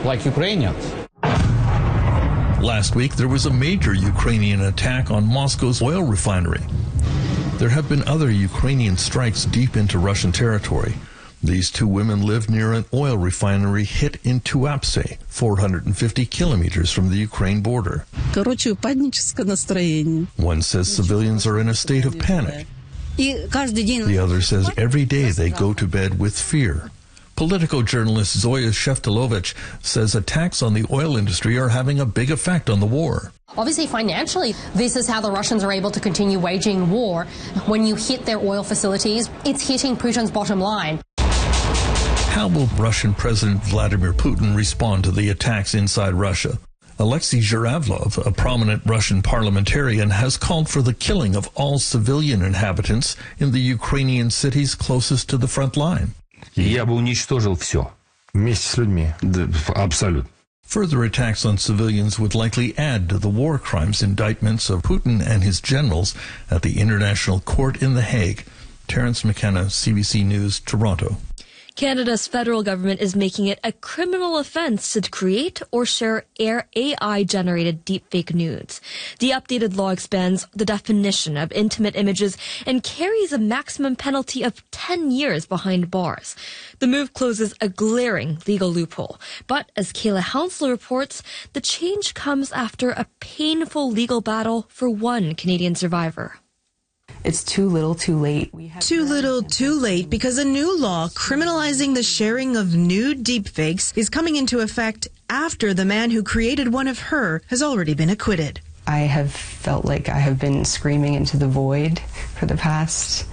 like Ukrainians. Last week, there was a major Ukrainian attack on Moscow's oil refinery. There have been other Ukrainian strikes deep into Russian territory. These two women live near an oil refinery hit in Tuapse, 450 kilometers from the Ukraine border. One says civilians are in a state of panic. The other says every day they go to bed with fear. Political journalist Zoya Sheftalovich says attacks on the oil industry are having a big effect on the war. Obviously, financially, this is how the Russians are able to continue waging war. When you hit their oil facilities, it's hitting Putin's bottom line. How will Russian President Vladimir Putin respond to the attacks inside Russia? Alexei Zhuravlov, a prominent Russian parliamentarian, has called for the killing of all civilian inhabitants in the Ukrainian cities closest to the front line. Я бы уничтожил все. Вместе с людьми. Абсолютно. Further attacks on civilians would likely add to the war crimes indictments of Putin and his generals at the International Court in The Hague. Terence McKenna, CBC News, Toronto. Canada's federal government is making it a criminal offense to create or share AI-generated deepfake nudes. The updated law expands the definition of intimate images and carries a maximum penalty of 10 years behind bars. The move closes a glaring legal loophole. But as Kayla Hounslow reports, the change comes after a painful legal battle for one Canadian survivor. It's too little, too late. Too little, too late, because a new law criminalizing the sharing of nude deepfakes is coming into effect after the man who created one of her has already been acquitted. I have felt like I have been screaming into the void for the past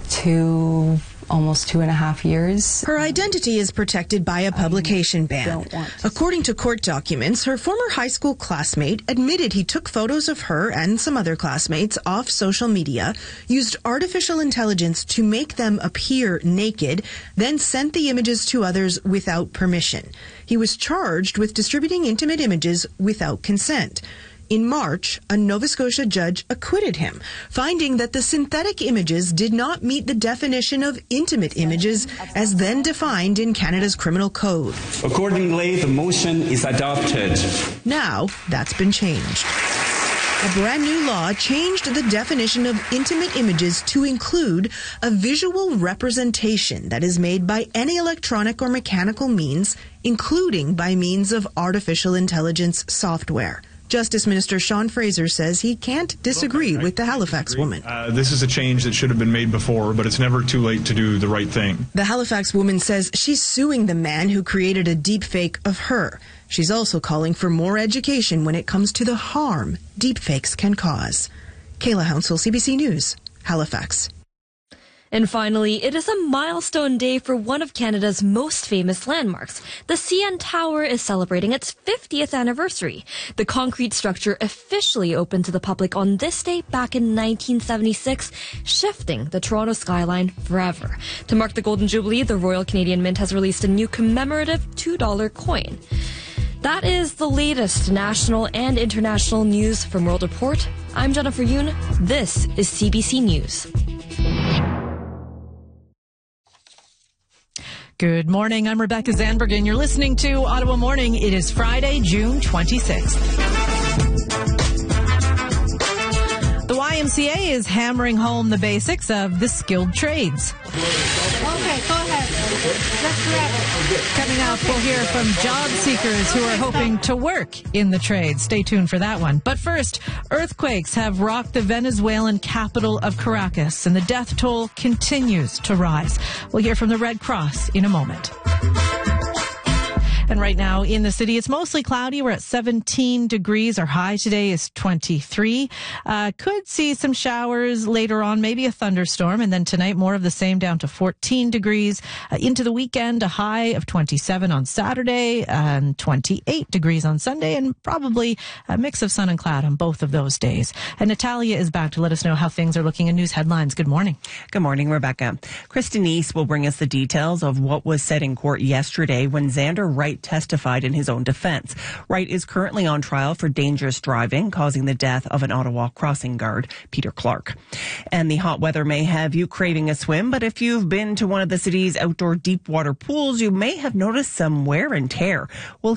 almost 2.5 years. Her identity is protected by a publication ban. According to court documents, her former high school classmate admitted he took photos of her and some other classmates off social media, used artificial intelligence to make them appear naked, then sent the images to others without permission. He was charged with distributing intimate images without consent. In March, a Nova Scotia judge acquitted him, finding that the synthetic images did not meet the definition of intimate images as then defined in Canada's criminal code. Accordingly, the motion is adopted. Now, that's been changed. A brand new law changed the definition of intimate images to include a visual representation that is made by any electronic or mechanical means, including by means of artificial intelligence software. Justice Minister Sean Fraser says he can't disagree with the Halifax woman. This is a change that should have been made before, but it's never too late to do the right thing. The Halifax woman says she's suing the man who created a deepfake of her. She's also calling for more education when it comes to the harm deepfakes can cause. Kayla Hounslow, CBC News, Halifax. And finally, it is a milestone day for one of Canada's most famous landmarks. The CN Tower is celebrating its 50th anniversary. The concrete structure officially opened to the public on this day back in 1976, shifting the Toronto skyline forever. To mark the Golden Jubilee, the Royal Canadian Mint has released a new commemorative $2 coin. That is the latest national and international news from World Report. I'm Jennifer Yoon. This is CBC News. Good morning. I'm Rebecca Zandberg, and you're listening to Ottawa Morning. It is Friday, June 26th. The YMCA is hammering home the basics of the skilled trades. Okay, go ahead. Let's grab it. Coming up, we'll hear from job seekers who are hoping to work in the trade. Stay tuned for that one. But first, earthquakes have rocked the Venezuelan capital of Caracas, and the death toll continues to rise. We'll hear from the Red Cross in a moment. And right now in the city, it's mostly cloudy. We're at 17 degrees. Our high today is 23. Could see some showers later on, maybe a thunderstorm. And then tonight, more of the same, down to 14 degrees. Into the weekend, a high of 27 on Saturday and 28 degrees on Sunday, and probably a mix of sun and cloud on both of those days. And Natalia is back to let us know how things are looking in news headlines. Good morning. Good morning, Rebecca. Kristen East will bring us the details of what was said in court yesterday when Xander Wright testified in his own defense. Wright is currently on trial for dangerous driving, causing the death of an Ottawa crossing guard, Peter Clark. And the hot weather may have you craving a swim, but if you've been to one of the city's outdoor deep water pools, you may have noticed some wear and tear. We'll